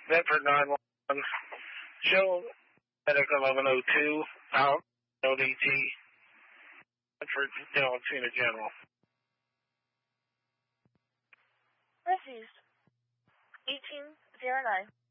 Bedford 911. Show medic 1102 out. ODT. Bedford Delacina General. Refused. 1809.